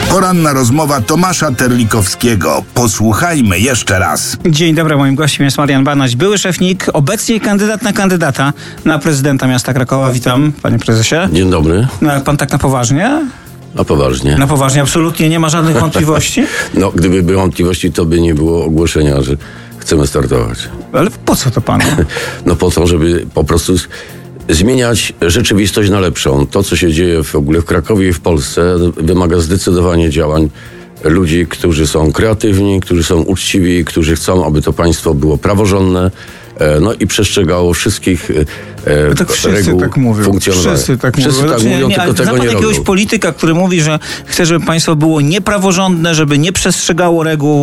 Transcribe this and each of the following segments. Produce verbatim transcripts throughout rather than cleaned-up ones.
Poranna rozmowa Tomasza Terlikowskiego. Posłuchajmy jeszcze raz. Dzień dobry, moim gościem jest Marian Banaś, były szef N I K, obecnie kandydat na kandydata na prezydenta miasta Krakowa. Witam, panie prezesie. Dzień dobry. No, ale pan tak na poważnie? Na poważnie. Na poważnie, absolutnie nie ma żadnych wątpliwości? No, gdyby były wątpliwości, to by nie było ogłoszenia, że chcemy startować. Ale po co to panu? No po to, żeby po prostu zmieniać rzeczywistość na lepszą. To, co się dzieje w ogóle w Krakowie i w Polsce, wymaga zdecydowanie działań ludzi, którzy są kreatywni, którzy są uczciwi, którzy chcą, aby to państwo było praworządne, no i przestrzegało wszystkich e, tak wszyscy reguł tak mówią. funkcjonowania. Wszyscy tak wszyscy mówią, tak znaczy, mówią nie, tylko ale tego zna pan nie jakiegoś robią. polityka, który mówi, że chce, żeby państwo było niepraworządne, żeby nie przestrzegało reguł?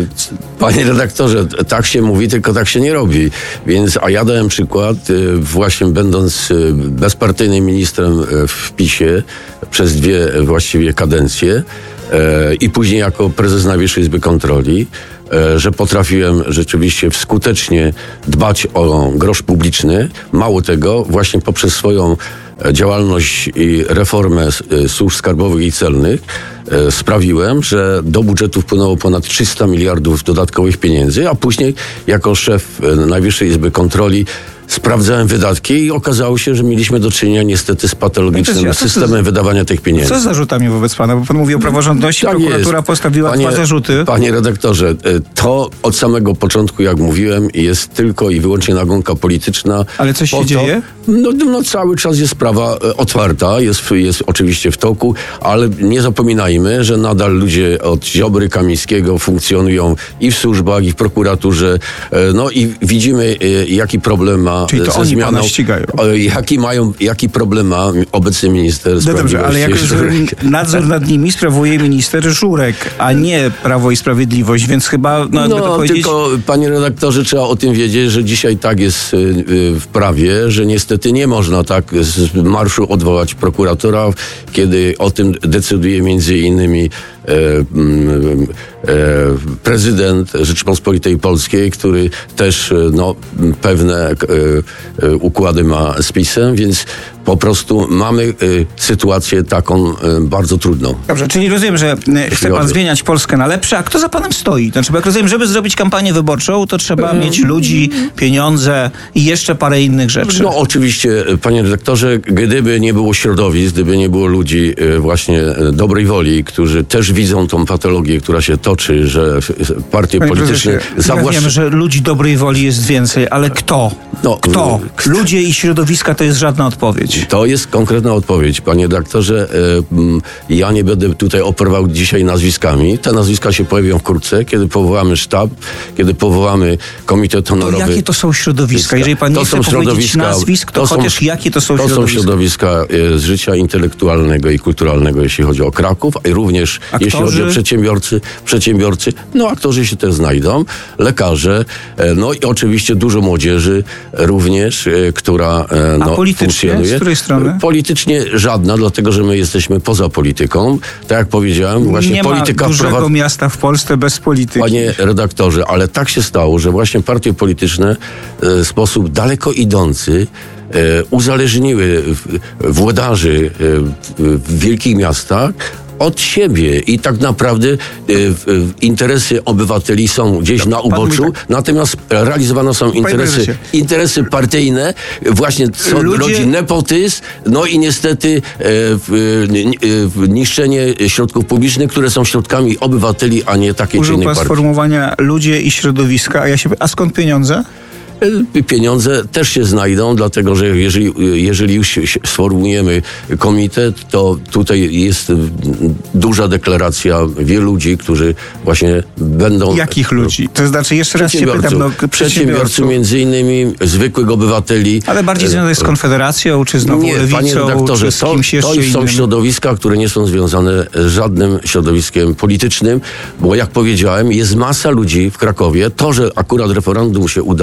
Panie redaktorze, tak się mówi, tylko tak się nie robi. Więc, a ja dałem przykład, właśnie będąc bezpartyjnym ministrem w PiSie przez dwie właściwie kadencje i później jako prezes Najwyższej Izby Kontroli, że potrafiłem rzeczywiście skutecznie dbać o grosz publiczny. Mało tego, właśnie poprzez swoją działalność i reformę służb skarbowych i celnych sprawiłem, że do budżetu wpłynęło ponad trzysta miliardów dodatkowych pieniędzy, a później jako szef Najwyższej Izby Kontroli sprawdzałem wydatki i okazało się, że mieliśmy do czynienia niestety z patologicznym ja systemem z... wydawania tych pieniędzy. Co z zarzutami wobec pana? Bo pan mówi o praworządności, tak prokuratura jest. postawiła panie, dwa zarzuty. Panie redaktorze, to od samego początku, jak mówiłem, jest tylko i wyłącznie nagonka polityczna. Ale coś się to, dzieje? No, no cały czas jest sprawa otwarta, jest, jest oczywiście w toku, ale nie zapominajmy, że nadal ludzie od Ziobry, Kamińskiego funkcjonują i w służbach, i w prokuraturze. No i widzimy, jaki problem ma Czyli to ze oni zmianą, pana ścigają. Jaki, mają, jaki problem ma obecny minister No dobrze, ale jak Żurek. nadzór nad nimi sprawuje minister Żurek, a nie Prawo i Sprawiedliwość, więc chyba... No, no to powiedzieć... tylko, panie redaktorze, trzeba o tym wiedzieć, że dzisiaj tak jest w prawie, że niestety nie można tak z marszu odwołać prokuratora, kiedy o tym decyduje między innymi E, e, prezydent Rzeczypospolitej Polskiej, który też no, pewne e, e, układy ma z PiS-em, więc po prostu mamy e, sytuację taką e, bardzo trudną. Dobrze, czyli rozumiem, że chce pan zmieniać Polskę na lepsze, a kto za panem stoi? Znaczy, bo jak rozumiem, żeby zrobić kampanię wyborczą, to trzeba hmm. mieć ludzi, pieniądze i jeszcze parę innych rzeczy. No oczywiście, panie redaktorze, gdyby nie było środowisk, gdyby nie było ludzi e, właśnie dobrej woli, którzy też widzą tą patologię, która się toczy, że partie Panie polityczne... prezesie, zawłasz... ja wiem, że ludzi dobrej woli jest więcej, ale kto? No, kto? Ludzie i środowiska to jest żadna odpowiedź. To jest konkretna odpowiedź, panie redaktorze. Ja nie będę tutaj operował dzisiaj nazwiskami. Te nazwiska się pojawią wkrótce, kiedy powołamy sztab, kiedy powołamy komitet honorowy. To jakie to są środowiska? Jeżeli pan nie to chce powiedzieć nazwisk, to, to chociaż są, jakie to są to środowiska? To są środowiska z życia intelektualnego i kulturalnego, jeśli chodzi o Kraków, i również aktorzy? Jeśli chodzi o przedsiębiorcy, przedsiębiorcy, no aktorzy się też znajdą, lekarze, no i oczywiście dużo młodzieży również, która no, A politycznie? funkcjonuje. Z której strony? Politycznie żadna, dlatego że my jesteśmy poza polityką. Tak jak powiedziałem, właśnie nie polityka... Nie ma dużego wprowadza... miasta w Polsce bez polityki. Panie redaktorze, ale tak się stało, że właśnie partie polityczne w sposób daleko idący e, uzależniły włodarzy e, w wielkich miastach od siebie i tak naprawdę y, y, interesy obywateli są gdzieś na uboczu, tak. Natomiast realizowane są interesy, interesy partyjne, właśnie co Ludzie... rodzi nepotyzm, no i niestety y, y, y, niszczenie środków publicznych, które są środkami obywateli, a nie takiej czy innej partii. Sformułowania ludzie i środowiska, a ja się... A skąd pieniądze? Pieniądze też się znajdą, dlatego że jeżeli, jeżeli już sformułujemy komitet, to tutaj jest duża deklaracja wielu ludzi, którzy właśnie będą... Jakich ludzi? To znaczy, jeszcze raz się pytam, no, przedsiębiorców, między innymi zwykłych obywateli. Ale bardziej związane z Konfederacją, czy znowu nie, Lewicą, panie redaktorze, czy z kimś to, jeszcze to są innym? środowiska, które nie są związane z żadnym środowiskiem politycznym, bo jak powiedziałem, jest masa ludzi w Krakowie. To, że akurat referendum się udało, to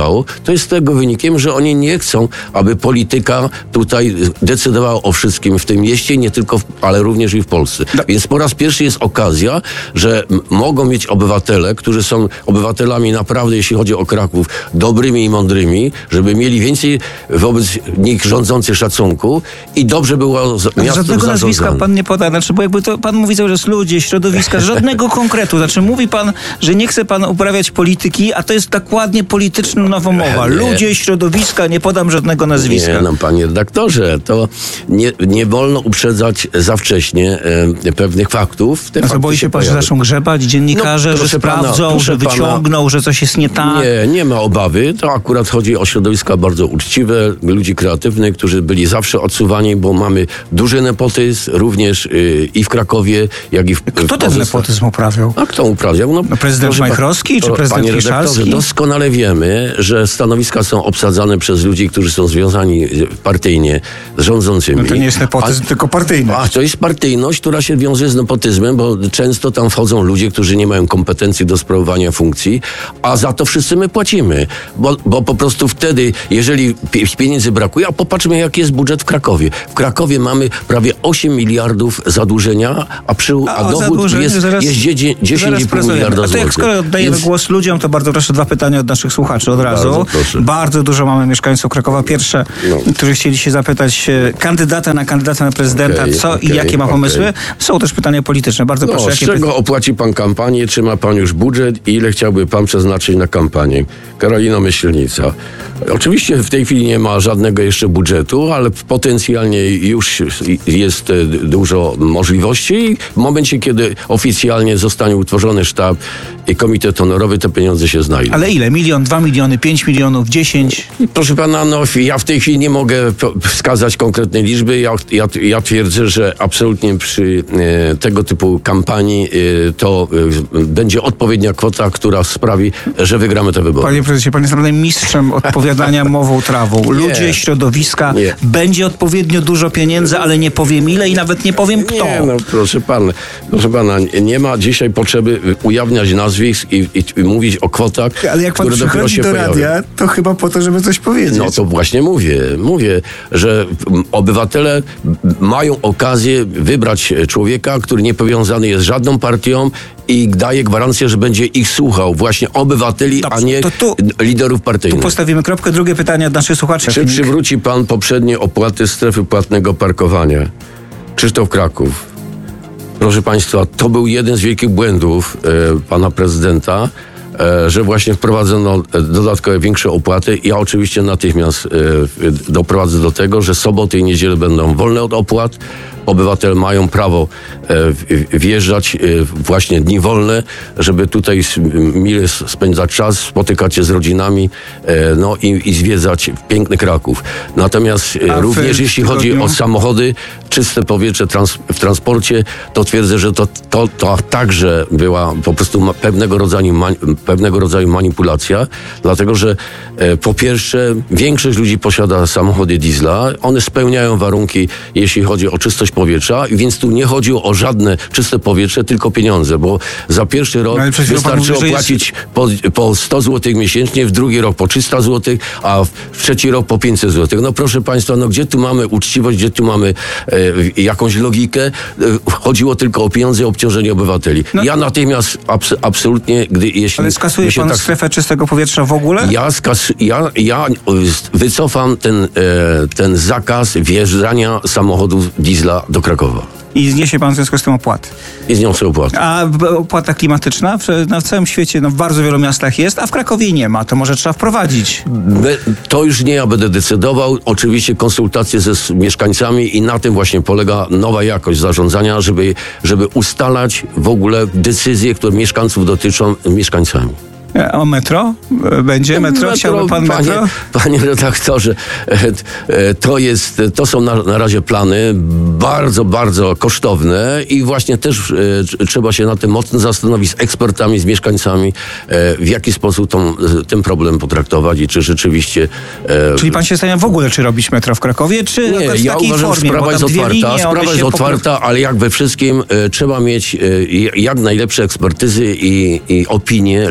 To jest tego wynikiem, że oni nie chcą, aby polityka tutaj decydowała o wszystkim w tym mieście, nie tylko, w, ale również i w Polsce. No. Więc po raz pierwszy jest okazja, że m- mogą mieć obywatele, którzy są obywatelami naprawdę, jeśli chodzi o Kraków, dobrymi i mądrymi, żeby mieli więcej wobec nich rządzących szacunku i dobrze było z, miastem Żadnego nazwiska zarządzane. pan nie poda, znaczy, bo jakby to pan mówi cały czas ludzie, środowiska, żadnego konkretu. Znaczy mówi pan, że nie chce pan uprawiać polityki, a to jest dokładnie polityczna nowomowa. Nie. Ludzie, środowiska, nie podam żadnego nazwiska. Nie, no panie redaktorze, to nie, nie wolno uprzedzać za wcześnie e, pewnych faktów. Te No to fakty boi się pan, że pojawią. zaczną grzebać dziennikarze, No, że proszę pana, sprawdzą, proszę że wyciągną, że coś jest nie tak? Nie, nie ma obawy. To akurat chodzi o środowiska bardzo uczciwe, ludzi kreatywnych, którzy byli zawsze odsuwani, bo mamy duży nepotyzm, również y, i w Krakowie, jak i w Kto w ten pozostałych- nepotyzm uprawiał? A kto uprawiał? No, No prezydent proszę pa- Majchrowski, czy to, prezydent panie redaktorze, Miszalski? doskonale wiemy, że stanowiska są obsadzane przez ludzi, którzy są związani partyjnie z rządzącymi. No to nie jest nepotyzm, A- tylko partyjny. A to jest partyjność, która się wiąże z nepotyzmem, bo często tam wchodzą ludzie, którzy nie mają kompetencji do sprawowania funkcji, a za to wszyscy my płacimy. Bo, bo po prostu wtedy, jeżeli pi- pieniędzy brakuje, a popatrzmy, jaki jest budżet w Krakowie. W Krakowie mamy prawie osiem miliardów zadłużenia, a, przy, a, o dochód zadłużeniu jest, zaraz- jest dziesięć zaraz i pół porozmawiamy. miliarda A to jak złotych. skoro oddajemy Więc- głos ludziom, to bardzo proszę dwa pytania od naszych słuchaczy od razu. Bardzo proszę. Bardzo dużo mamy mieszkańców Krakowa. Pierwsze, No. którzy chcieli się zapytać e, kandydata na kandydata na prezydenta, Okej, co i okej, jakie ma okej. pomysły. Są też pytania polityczne. Bardzo No, proszę, z jakie czego pytania? opłaci pan kampanię? Czy ma pan już budżet i ile chciałby pan przeznaczyć na kampanię? Karolina Myślnica. Oczywiście w tej chwili nie ma żadnego jeszcze budżetu, ale potencjalnie już jest e, dużo możliwości i w momencie, kiedy oficjalnie zostanie utworzony sztab i komitet honorowy, te pieniądze się znajdą. Ale ile? Milion, dwa miliony, pięć milionów, dziesięć? Proszę pana, no ja w tej chwili nie mogę po- wskazać konkretnej liczby. Ja, ja, ja twierdzę, że absolutnie przy e, tego typu kampanii e, to e, będzie odpowiednia kwota, która sprawi, że wygramy te wybory. Panie prezesie, pan jest naprawdę mistrzem odpowiadania mową trawą. Ludzie, Nie. środowiska, Nie. będzie odpowiednio dużo pieniędzy, ale nie powiem ile i nawet nie powiem kto. Nie, no proszę pana, proszę pana, nie ma dzisiaj potrzeby ujawniać nazwisk i, i, i mówić o kwotach, Ale jak pan które dopiero przychodzi się do pojawią. radia, to chyba po to, żeby coś powiedzieć. No to właśnie mówię. Mówię, że m, obywatele m, mają okazję wybrać człowieka, który nie powiązany jest z żadną partią i daje gwarancję, że będzie ich słuchał. Właśnie obywateli, Dobrze, a nie to tu- liderów Tu partyjnych. postawimy kropkę. Drugie pytanie od naszych słuchaczy. Czy przywróci pan poprzednie opłaty strefy płatnego parkowania? Krzysztof Kraków. Proszę państwa, to był jeden z wielkich błędów e, pana prezydenta, e, że właśnie wprowadzono e, dodatkowe większe opłaty. Ja oczywiście natychmiast e, doprowadzę do tego, że soboty i niedziele będą wolne od opłat. Obywatele mają prawo e, w- wjeżdżać e, właśnie dni wolne, żeby tutaj s- mile s- spędzać czas, spotykać się z rodzinami e, no i, i zwiedzać piękny Kraków. Natomiast e, A w również jeśli chodzi tygodniu? o samochody, czyste powietrze trans, w transporcie, to twierdzę, że to, to, to także była po prostu ma, pewnego, rodzaju man, pewnego rodzaju manipulacja, dlatego że e, po pierwsze większość ludzi posiada samochody diesla, one spełniają warunki, jeśli chodzi o czystość powietrza, więc tu nie chodziło o żadne czyste powietrze, tylko pieniądze, bo za pierwszy rok No ale przed chwilą pan wystarczyło mówi, że jest- płacić po, po sto złotych miesięcznie, w drugi rok po trzysta złotych, a w trzeci rok po pięćset złotych. No proszę państwa, no gdzie tu mamy uczciwość, gdzie tu mamy e, jakąś logikę? E, chodziło tylko o pieniądze i obciążenie obywateli. No. Ja natychmiast abs, absolutnie, gdy jeśli... Ale skasuje mi się pan tak- strefę czystego powietrza w ogóle? ja, skas, ja, ja e, wycofam ten, e, ten zakaz wjeżdżania samochodów diesla do Krakowa. I zniesie pan w związku z tym opłaty. I zniosę opłatę. A b- opłata klimatyczna w, na w całym świecie, no w bardzo wielu miastach jest, a w Krakowie nie ma. To może trzeba wprowadzić. Be- To już nie ja będę decydował. Oczywiście konsultacje ze s- mieszkańcami i na tym właśnie polega nowa jakość zarządzania, żeby, żeby ustalać w ogóle decyzje, które mieszkańców dotyczą mieszkańcami. E, O metro? E, Będzie metro? Chciałby pan panie, metro? Panie redaktorze, e, e, to jest, to są na, na razie plany bardzo, bardzo kosztowne i właśnie też e, tr- trzeba się nad tym mocno zastanowić z ekspertami, z mieszkańcami, e, w jaki sposób tą, ten problem potraktować i czy rzeczywiście... e, Czyli pan się zastanawia w ogóle, czy robić metro w Krakowie, czy Nie, akurat w ja takiej uważam, że formie? sprawa bo jest tam dwie otwarta. linie, one Sprawa jest się otwarta, ale jak we wszystkim e, trzeba mieć e, jak najlepsze ekspertyzy i, i opinie ludzi, którzy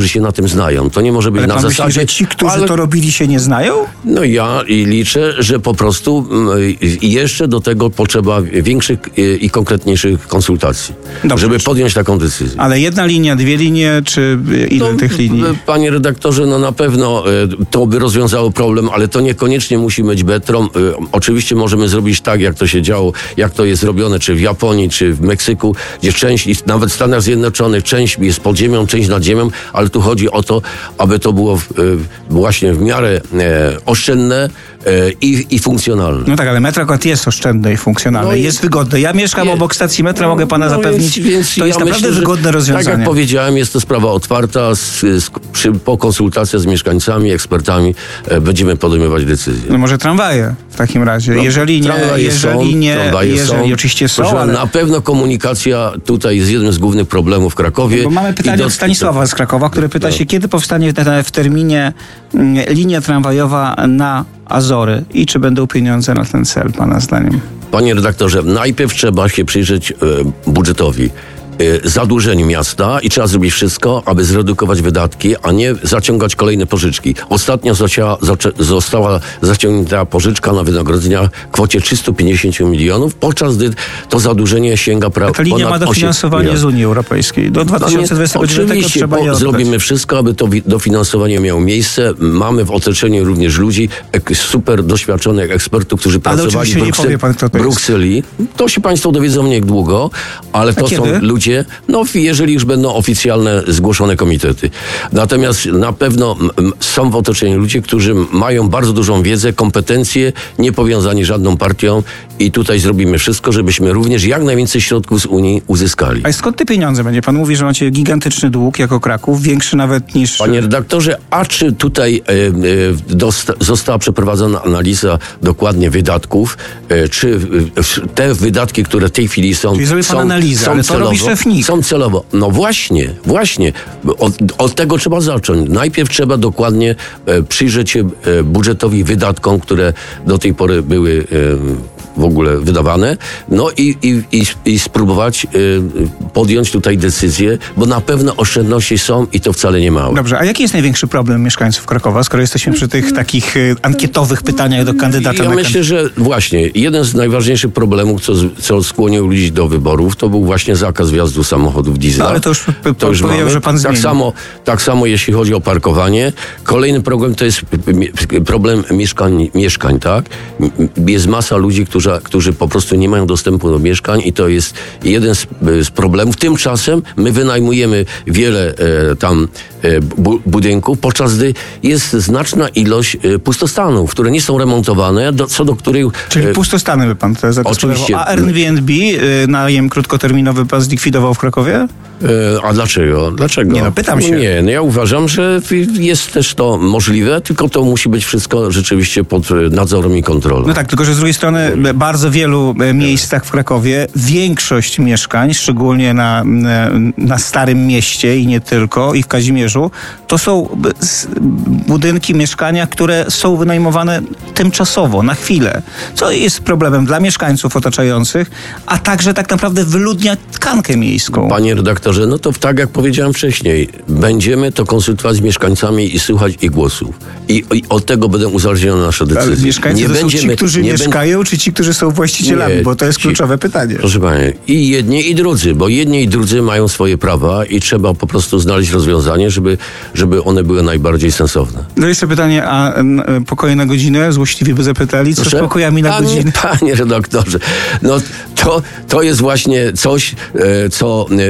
którzy się na tym znają. To nie może być Ale na pan zasadzie... myśli, że ci, którzy ale, to robili, się nie znają? No ja i liczę, że po prostu i jeszcze do tego potrzeba większych i konkretniejszych konsultacji, Dobrze. żeby podjąć taką decyzję. Ale jedna linia, dwie linie, czy ile No, tych linii? Panie redaktorze, no na pewno y, to by rozwiązało problem, ale to niekoniecznie musi być beton. Y, oczywiście możemy zrobić tak, jak to się działo, jak to jest robione, czy w Japonii, czy w Meksyku, gdzie część, i nawet w Stanach Zjednoczonych, część jest pod ziemią, część nad ziemią, ale tu chodzi o to, aby to było w, y, właśnie w miarę e, oszczędne e, i, i funkcjonalne. No tak, ale metro akurat jest oszczędne i funkcjonalne, No i- jest wygodne. Ja mieszkam Nie. obok stacji metra, mogę pana No zapewnić, więc- więc to jest ja naprawdę myślę, że wygodne rozwiązanie. Tak jak powiedziałem, jest to sprawa otwarta. Z, z, przy, po konsultacjach z mieszkańcami, ekspertami e, będziemy podejmować decyzje. No może tramwaje w takim razie. No, jeżeli nie, tramwaje jeżeli są, nie, tramwaje jeżeli są. oczywiście są, Proszę, ale... Na pewno komunikacja tutaj jest jednym z głównych problemów w Krakowie. Bo mamy pytanie I do- od Stanisława z Krakowa, który pyta No. się, kiedy powstanie w, w terminie mm, linia tramwajowa na Azory i czy będą pieniądze na ten cel, pana zdaniem? Panie redaktorze, najpierw trzeba się przyjrzeć e, budżetowi. e, Zadłużeniu miasta i trzeba zrobić wszystko, aby zredukować wydatki, a nie zaciągać kolejne pożyczki. Ostatnio została, zaczę- została zaciągnięta pożyczka na wynagrodzenia w kwocie trzysta pięćdziesiąt milionów, podczas gdy to zadłużenie sięga prawie Ta linia ma dofinansowanie z Unii Europejskiej. Do dwa tysiące dwudziestego dziewiątego Oczywiście trzeba je po, oddać. zrobimy wszystko, aby to wi- dofinansowanie miało miejsce. Mamy w otoczeniu również ludzi, ek- super doświadczonych ekspertów, którzy pracowali oczywiście w nie Bruksel- powie pan, kto to jest. Brukseli. To się państwo dowiedzą niedługo, ale to A są kiedy? ludzie, no jeżeli już będą oficjalne, zgłoszone komitety. Natomiast na pewno m, m, są w otoczeniu ludzie, którzy mają bardzo dużą wiedzę, kompetencje, nie powiązani żadną partią i tutaj zrobimy wszystko, żebyśmy również jak najwięcej środków z Unii uzyskali. A skąd te pieniądze będzie? Pan mówi, że macie gigantyczny dług jako Kraków, większy nawet niż... Panie redaktorze, a czy tutaj e, e, dosta, została przeprowadzona analiza dokładnie wydatków, e, czy e, te wydatki, które w tej chwili są... Czyli zrobi pan są, analizę, ale to robi szef N I K. Są celowo. No właśnie, właśnie. Od, od tego trzeba zacząć. Najpierw trzeba dokładnie e, przyjrzeć się e, budżetowi wydatkom, które do tej pory były e, w ogóle wydawane, no i, i, i, i spróbować e, podjąć tutaj decyzję, bo na pewno oszczędności są i to wcale nie małe. Dobrze, a jaki jest największy problem mieszkańców Krakowa, skoro jesteśmy przy tych takich y, ankietowych pytaniach do kandydata Ja na myślę, że właśnie jeden z najważniejszych problemów, co, co skłonił ludzi do wyborów, to był właśnie zakaz wjazdu samochodów diesla. No, ale to już p- p- to już powiedział, mamy. że pan tak zmieni. samo, tak samo jeśli chodzi o parkowanie. Kolejny problem to jest mie- problem mieszkań, mieszkań, tak? M- Jest masa ludzi, którzy, którzy po prostu nie mają dostępu do mieszkań i to jest jeden z, z problemów. Tymczasem my wynajmujemy wiele e, tam e, bu- budynków, podczas gdy jest znaczna ilość e, pustostanów, które nie są remontowane, do, co do których... Czyli e, pustostany by pan to zagospodarował. Oczywiście. A Airbnb, y, najem krótkoterminowy pan zlikwidował w Krakowie? E, A dlaczego? Dlaczego? Nie no, pytam się. Nie, no ja uważam, że jest też to możliwe, tylko to musi być wszystko rzeczywiście pod e, nadzorem i kontrolą. No tak, tylko że z drugiej strony w bardzo wielu e, miejscach w Krakowie większość mieszkań, szczególnie na, e, na Starym Mieście i nie tylko, i w Kazimierzu, to są b- s- budynki, mieszkania, które są wynajmowane tymczasowo, na chwilę, co jest problemem dla mieszkańców otaczających, a także tak naprawdę wyludnia tkankę miejską. Panie redaktorze, no to tak jak powiedziałem wcześniej, będziemy to konsultować z mieszkańcami i słuchać ich głosów. I, i od tego będą uzależnione nasze Ale decyzje. mieszkańcy to są ci, którzy nie mieszkają, czy ci, którzy są właścicielami? Nie, Bo to jest ci- kluczowe pytanie. Proszę Panie, i jedni i drudzy, bo jedni i drudzy mają swoje prawa i trzeba po prostu znaleźć rozwiązanie, żeby, żeby one były najbardziej sensowne. No jeszcze pytanie, a n, pokoje na godzinę? Złośliwi by zapytali, co z Proszę? pokojami na panie, godzinę? Panie redaktorze, no to, to jest właśnie coś, e, co e,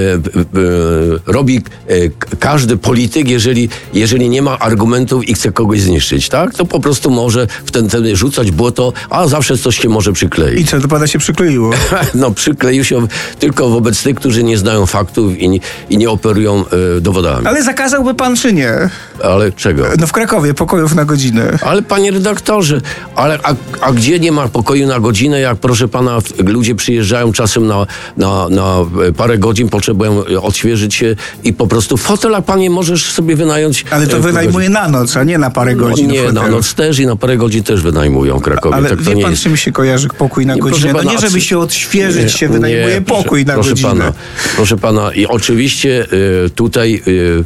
e, robi e, k- każdy polityk, jeżeli, jeżeli nie ma argumentów i chce kogoś zniszczyć, tak? To po prostu może w ten, ten rzucać błoto, a zawsze coś się może I przykleić. co, to pana się przykleiło? No przykleił się tylko wobec tych, którzy nie znają faktów i, nie- i nie operują e, dowodami. Ale zakazałby pan, czy nie? Ale czego? No w Krakowie pokojów na godzinę. Ale panie redaktorze, ale a, a gdzie nie ma pokoju na godzinę, jak proszę pana, w- ludzie przyjeżdżają czasem na, na, na parę godzin, potrzebują e, odświeżyć się i po prostu fotela, panie, możesz sobie wynająć. Ale to e, wynajmuje na noc, a nie na parę godzin. No, w nie, na hotelu. noc też i na parę godzin też wynajmują w Krakowie. Ale tak to wie nie pan, jest. czym się kojarzy pokój na Nie, proszę godzinę? No pana, nie, żeby a- się odświeżyć, się wynajmuje Nie, pokój na proszę godzinę. Pana, proszę pana, i oczywiście y, tutaj y, abs-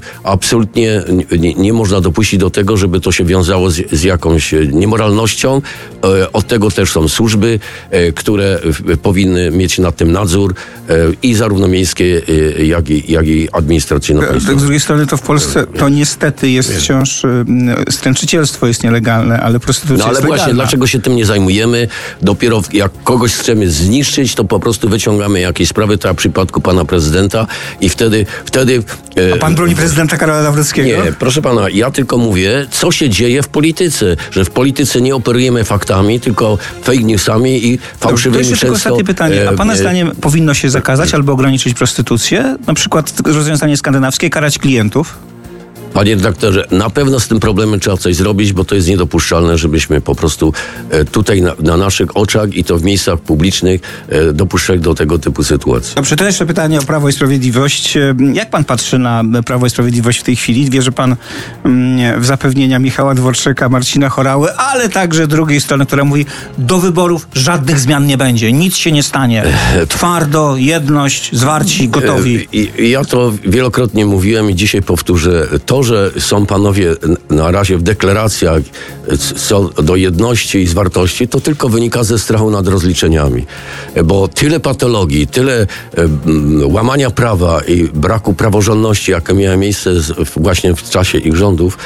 absolutnie nie, nie można dopuścić do tego, żeby to się wiązało z, z jakąś niemoralnością. Od tego też są służby, które powinny mieć nad tym nadzór i zarówno miejskie, jak i, jak i administracyjne. Z drugiej strony to w Polsce to niestety jest wciąż stręczycielstwo jest nielegalne, ale prostytucja No ale jest właśnie, legalna. dlaczego się tym nie zajmujemy? Dopiero jak kogoś chcemy zniszczyć, to po prostu wyciągamy jakieś sprawy, tak jak w przypadku pana prezydenta i wtedy... wtedy A pan broni prezydenta Karola Nawrockiego? Nie, proszę pana, ja tylko mówię, co się dzieje w polityce, że w polityce nie operujemy faktami, tylko fake newsami i fałszywymi To jeszcze tylko często... ostatnie pytanie. A pana e, zdaniem powinno się zakazać albo ograniczyć prostytucję? Na przykład rozwiązanie skandynawskie, karać klientów? Panie redaktorze, na pewno z tym problemem trzeba coś zrobić, bo to jest niedopuszczalne, żebyśmy po prostu e, tutaj na, na naszych oczach i to w miejscach publicznych e, dopuszczali do tego typu sytuacji. Dobrze, to jeszcze pytanie o Prawo i Sprawiedliwość. Jak pan patrzy na Prawo i Sprawiedliwość w tej chwili? Wierzy pan mm, w zapewnienia Michała Dworczyka, Marcina Horały, ale także drugiej strony, która mówi, do wyborów żadnych zmian nie będzie, nic się nie stanie. Twardo, jedność, zwarci, gotowi. I, i ja to wielokrotnie mówiłem i dzisiaj powtórzę. To, że są panowie na razie w deklaracjach co do jedności i zwartości, to tylko wynika ze strachu nad rozliczeniami. Bo tyle patologii, tyle łamania prawa i braku praworządności, jakie miało miejsce właśnie w czasie ich rządów,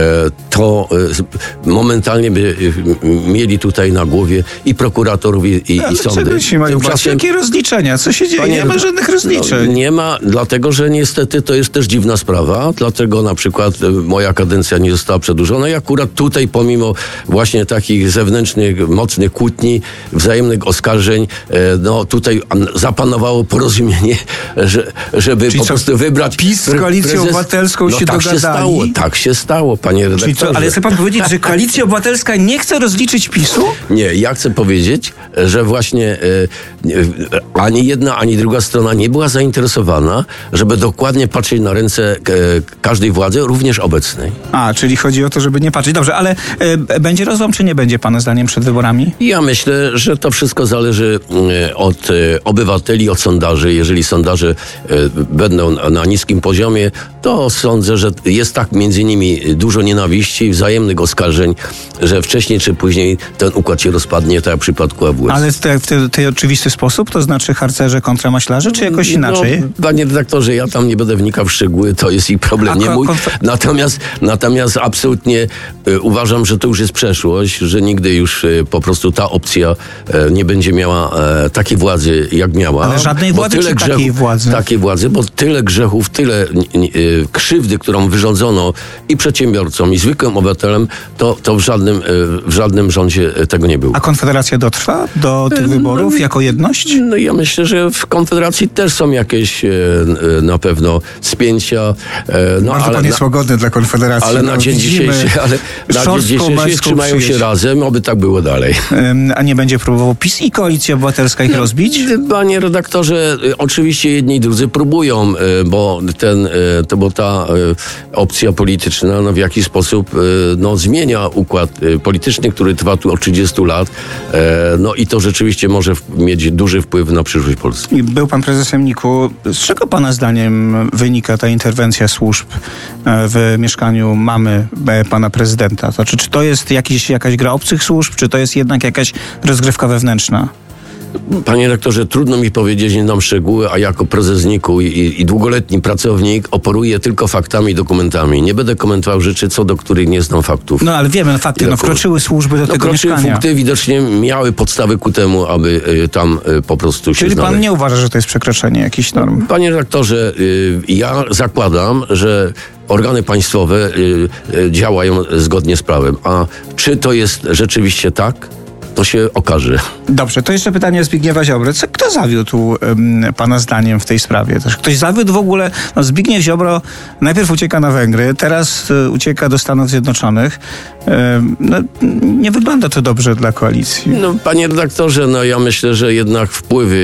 to momentalnie by mieli tutaj na głowie i prokuratorów, i, i, ale i sądy. Czego mają Tymczasem, jakie rozliczenia? Co się dzieje? Panie, nie ma żadnych rozliczeń. No, nie ma, dlatego że niestety to jest też dziwna sprawa, dlatego na przykład moja kadencja nie została przedłużona i akurat tutaj pomimo właśnie takich zewnętrznych, mocnych kłótni, wzajemnych oskarżeń, no tutaj zapanowało porozumienie, że, żeby Czyli po co, prostu wybrać... PiS z Koalicją prezes... Obywatelską no, się tak dogadali? Się stało, tak się stało, panie redaktorze. Czyli co, ale chce pan powiedzieć, że Koalicja Obywatelska nie chce rozliczyć PiSu? Nie, ja chcę powiedzieć, że właśnie e, e, ani jedna, ani druga strona nie była zainteresowana, żeby dokładnie patrzeć na ręce e, każdej władzy, również obecnej. A, czyli chodzi o to, żeby nie patrzeć. Dobrze, ale e, będzie rozłam, czy nie będzie, pana zdaniem, przed wyborami? Ja myślę, że to wszystko zależy e, od e, obywateli, od sondaży. Jeżeli sondaże e, będą na, na niskim poziomie, to sądzę, że jest tak między nimi dużo nienawiści, wzajemnych oskarżeń, że wcześniej czy później ten układ się rozpadnie, tak jak w przypadku A W S. Ale w ten w tej oczywisty sposób, to znaczy harcerze kontra maślarze, czy jakoś inaczej? No, panie redaktorze, ja tam nie będę wnikał w szczegóły, to jest ich problem, A nie ko- mój. konf- Natomiast, natomiast absolutnie y, uważam, że to już jest przeszłość, że nigdy już y, po prostu ta opcja y, nie będzie miała y, takiej władzy, jak miała. Ale żadnej Bo władzy, tyle czy grzechów, takiej władzy? Takiej władzy, bo tyle grzechów, tyle y, krzywdy, którą wyrządzono i przedsiębiorcom, i zwykłym obywatelem, to, to w, żadnym, y, w żadnym rządzie tego nie było. A Konfederacja dotrwa do tych wyborów jako jedność? No ja myślę, że w Konfederacji też są jakieś e, e, na pewno spięcia. E, no, Bardzo ale pan jest na, łagodny dla Konfederacji. ale no, na dzień widzimy dzisiejszy, ale na dzień szorstką dzisiejszy pańską trzymają się przyjaźń. razem, oby tak było dalej. Ym, A nie będzie próbował PiS i Koalicja Obywatelska ich rozbić? Panie redaktorze, e, oczywiście jedni i drudzy próbują, e, bo ten, e, to, bo ta e, opcja polityczna no, w jakiś sposób e, no, zmienia układ e, polityczny, który trwa tu od trzydziestu lat. E, no i to rzeczywiście może w, mieć duży wpływ na przyszłość Polski. I był pan prezesem NIK-u. Z czego pana zdaniem wynika ta interwencja służb e, w mieszkaniu mamy e, pana prezydenta? Znaczy, czy to jest jakiś, jakaś gra obcych służb, czy to jest jednak jakaś rozgrywka wewnętrzna? Panie rektorze, trudno mi powiedzieć, nie dam szczegóły, a jako prezes NIK-u i, i długoletni pracownik operuję tylko faktami i dokumentami. Nie będę komentował rzeczy, co do których nie znam faktów. No ale wiemy, no fakty, no wkroczyły służby do No, tego kroczyły mieszkania. funkty widocznie miały podstawy ku temu, aby y, tam y, po prostu się Czyli znaleźć. pan nie uważa, że to jest przekroczenie jakichś norm? Panie redaktorze, y, ja zakładam, że organy państwowe y, y, działają zgodnie z prawem. A czy to jest rzeczywiście tak? To się okaże. Dobrze, to jeszcze pytanie Zbigniewa Ziobry. Co, kto zawiódł um, pana zdaniem w tej sprawie? Też ktoś zawiódł w ogóle? No, Zbigniew Ziobro najpierw ucieka na Węgry, teraz y, ucieka do Stanów Zjednoczonych. Ym, no, nie wygląda to dobrze dla koalicji. No, panie redaktorze, no ja myślę, że jednak wpływy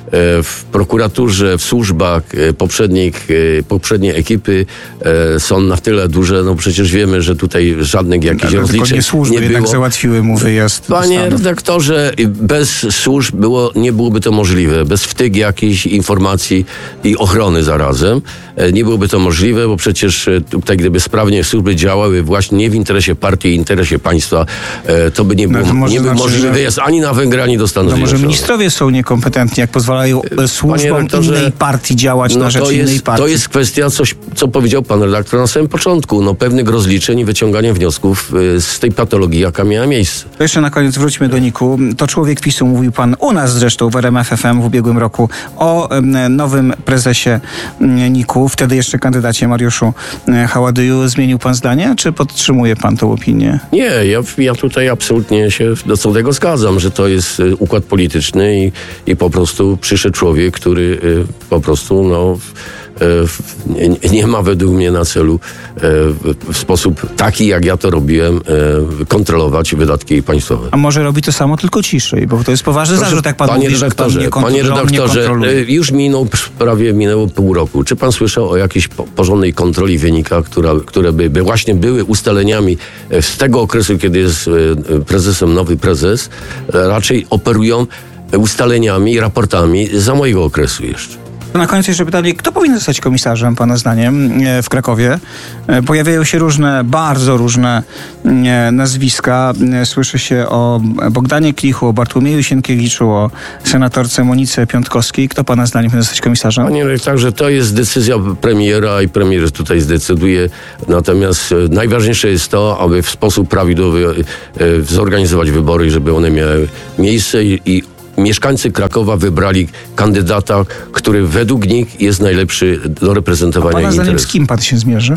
w prokuraturze, w służbach poprzednich, poprzedniej ekipy są na tyle duże, no przecież wiemy, że tutaj żadnych jakichś no, rozliczeń nie służby nie jednak było. załatwiły mu wyjazd. Panie redaktorze, bez służb było, nie byłoby to możliwe. Bez wtyk jakichś informacji i ochrony zarazem nie byłoby to możliwe, bo przecież tutaj gdyby sprawnie służby działały właśnie nie w interesie partii, w interesie państwa, to by nie było, No, nie był znaczy, możliwy wyjazd ani na Węgry, ani do Stanów No może Zjednoczonych. ministrowie są niekompetentni, jak pozwalają służbom innej partii działać no na rzecz to jest, innej partii. To jest kwestia, coś, co powiedział pan redaktor na samym początku, no pewnych rozliczeń i wyciągania wniosków z tej patologii, jaka miała miejsce. To jeszcze na koniec wróćmy do Niku. To człowiek PiSu, mówił pan u nas zresztą w R M F F M w ubiegłym roku o em, nowym prezesie em, Niku, wtedy jeszcze kandydacie Mariuszu em, Haładyju. Zmienił pan zdanie, czy podtrzymuje pan tą opinię? Nie, ja, ja tutaj absolutnie się do co tego zgadzam, że to jest y, układ polityczny i, i po prostu przyszedł człowiek, który y, po prostu no, y, nie, nie ma według mnie na celu y, w sposób taki, jak ja to robiłem, y, kontrolować wydatki państwowe. A może robi to samo, tylko ciszej, bo to jest poważny zarzut, jak pan panie mówi, że pan nie, panie redaktorze, y, już minął, prawie minęło pół roku. Czy pan słyszał o jakiejś po, porządnej kontroli wynikach, która, które by, by właśnie były ustaleniami z tego okresu, kiedy jest y, prezesem nowy prezes, y, raczej operują ustaleniami i raportami za mojego okresu jeszcze. Na koniec jeszcze pytanie, kto powinien zostać komisarzem, pana zdaniem, w Krakowie? Pojawiają się różne, bardzo różne nazwiska. Słyszy się o Bogdanie Klichu, o Bartłomieju Sienkiewiczu, o senatorce Monice Piątkowskiej. Kto pana zdaniem powinien zostać komisarzem? Panie redaktorze, to jest decyzja premiera i premier tutaj zdecyduje. Natomiast najważniejsze jest to, aby w sposób prawidłowy zorganizować wybory i żeby one miały miejsce i, i mieszkańcy Krakowa wybrali kandydata, który według nich jest najlepszy do reprezentowania A pana zdaniem interesów. z kim pan się zmierzy?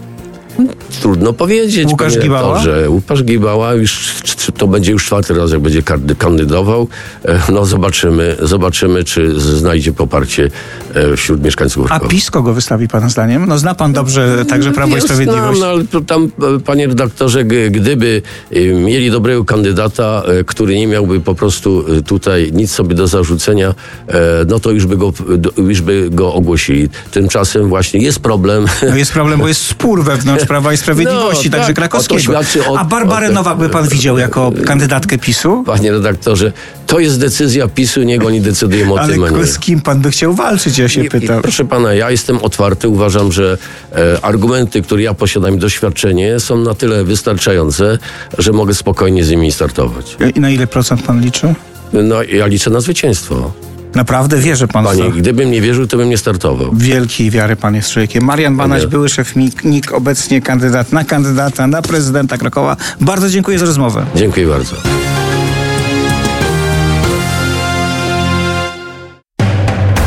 Trudno powiedzieć. Łukasz panie Gibała? redaktorze. Łukasz Gibała, już, to będzie już czwarty raz, jak będzie kandydował. No zobaczymy, zobaczymy, czy znajdzie poparcie wśród mieszkańców A Krakowa. PiS kogo wystawi pana zdaniem? No zna pan dobrze także Prawo i Sprawiedliwość. No, no, ale tam, panie redaktorze, gdyby mieli dobrego kandydata, który nie miałby po prostu tutaj nic sobie do zarzucenia, no to już by go, już by go ogłosili. Tymczasem właśnie jest problem. No jest problem, bo jest spór wewnątrz Prawa i Sprawiedliwości, No, także tak, krakowskiego. o to świadczy o- A Barbarę o te- Nowak by pan widział jako kandydatkę PiSu? Panie redaktorze, to jest decyzja PiSu, niech oni decydują o Ale tym, a nie. z kim pan by chciał walczyć, ja się I- i pytam. Proszę pana, ja jestem otwarty. Uważam, że e, argumenty, które ja posiadam, i doświadczenie są na tyle wystarczające, że mogę spokojnie z nimi startować. I na ile procent pan liczy? No, ja liczę na zwycięstwo. Naprawdę wierzy pan w Panie, to? gdybym nie wierzył, to bym nie startował. Wielkiej wiary pan jest człowiekiem. Marian Banaś, Nie. były szef NIK, obecnie kandydat na kandydata na prezydenta Krakowa. Bardzo dziękuję za rozmowę. Dziękuję bardzo.